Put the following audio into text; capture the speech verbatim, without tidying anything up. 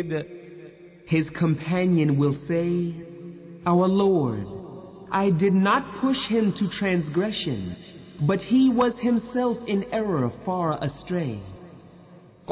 his companion will say, "Our Lord, I did not push him to transgression, but he was himself in error far astray."